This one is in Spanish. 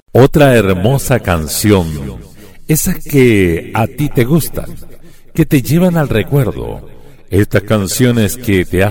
Otra hermosa canción, esas que a ti te gustan, que te llevan al recuerdo, estas canciones que te hacen